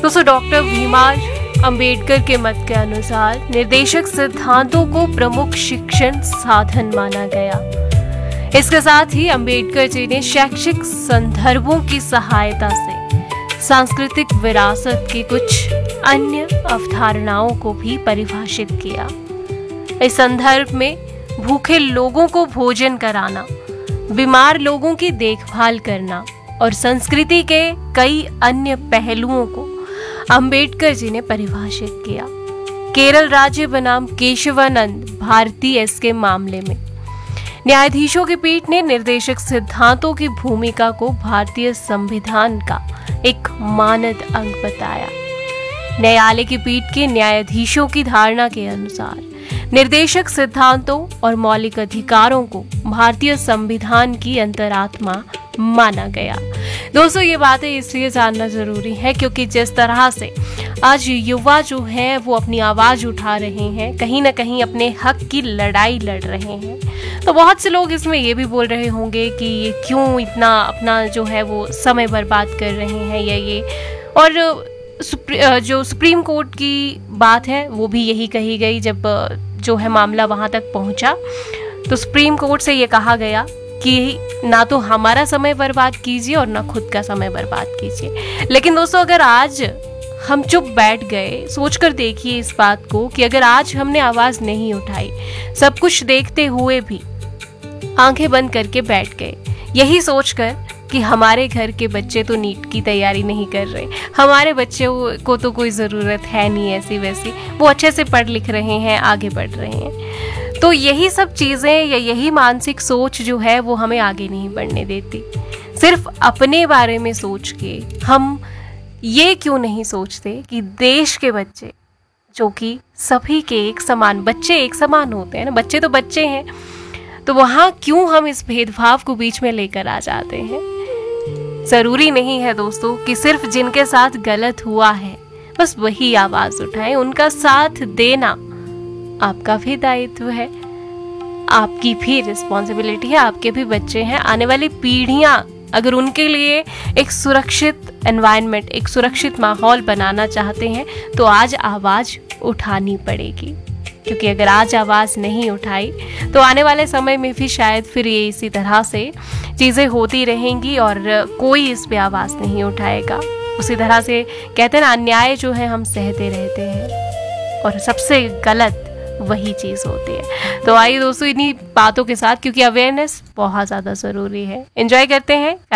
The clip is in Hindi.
दोस्तों डॉक्टर भीमराव अंबेडकर के मत के अनुसार निर्देशक सिद्धांतों को प्रमुख शिक्षण साधन माना गया। इसके साथ ही अंबेडकर जी ने शैक्षिक संदर्भों की सहायता से सांस्कृतिक विरासत की कुछ अन्य अवधारणाओं को भी परिभाषित किया। इस संदर्भ में भूखे लोगों को भोजन कराना, बीमार लोगों की देखभाल करना और संस्कृति के कई अन्य पहलुओं को अंबेडकर जी ने परिभाषित किया। केरल राज्य बनाम केशवानंद भारती के मामले में न्यायाधीशों की पीठ ने निर्देशक सिद्धांतों की भूमिका को भारतीय संविधान का एक मानद अंग बताया। न्यायालय की पीठ के न्यायाधीशों की धारणा के अनुसार निर्देशक सिद्धांतों और मौलिक अधिकारों को भारतीय संविधान की अंतरात्मा माना गया। दोस्तों ये बातें इसलिए जानना जरूरी है क्योंकि जिस तरह से आज युवा जो हैं वो अपनी आवाज उठा रहे हैं, कहीं ना कहीं अपने हक की लड़ाई लड़ रहे हैं, तो बहुत से लोग इसमें ये भी बोल रहे होंगे कि ये क्यों इतना अपना जो है वो समय बर्बाद कर रहे हैं या ये। और जो सुप्रीम कोर्ट की बात है वो भी यही कही गई। जब जो है मामला वहां तक पहुंचा तो सुप्रीम कोर्ट से ये कहा गया कि ना तो हमारा समय बर्बाद कीजिए और ना खुद का समय बर्बाद कीजिए। लेकिन दोस्तों अगर आज हम चुप बैठ गए, सोचकर देखिए इस बात को कि अगर आज हमने आवाज नहीं उठाई, सब कुछ देखते हुए भी आंखें बंद करके बैठ गए, यही सोचकर कि हमारे घर के बच्चे तो नीट की तैयारी नहीं कर रहे, हमारे बच्चे को तो कोई ज़रूरत है नहीं ऐसी वैसी, वो अच्छे से पढ़ लिख रहे हैं, आगे बढ़ रहे हैं, तो यही सब चीज़ें या यही मानसिक सोच जो है वो हमें आगे नहीं बढ़ने देती। सिर्फ अपने बारे में सोच के हम ये क्यों नहीं सोचते कि देश के बच्चे जो कि सभी के एक समान, बच्चे एक समान होते हैं ना, बच्चे तो बच्चे हैं, तो वहाँ क्यों हम इस भेदभाव को बीच में लेकर आ जाते हैं। जरूरी नहीं है दोस्तों कि सिर्फ जिनके साथ गलत हुआ है बस वही आवाज उठाएं, उनका साथ देना आपका भी दायित्व है, आपकी भी रिस्पॉन्सिबिलिटी है, आपके भी बच्चे हैं। आने वाली पीढ़ियां अगर उनके लिए एक सुरक्षित एनवायरनमेंट, एक सुरक्षित माहौल बनाना चाहते हैं तो आज आवाज उठानी पड़ेगी, क्योंकि अगर आज आवाज नहीं उठाई तो आने वाले समय में भी शायद फिर ये इसी तरह से चीजें होती रहेंगी और कोई इस पे आवाज नहीं उठाएगा। उसी तरह से कहते हैं ना, अन्याय जो है हम सहते रहते हैं और सबसे गलत वही चीज होती है। तो आइए दोस्तों इन्हीं बातों के साथ, क्योंकि अवेयरनेस बहुत ज्यादा जरूरी है, एंजॉय करते हैं।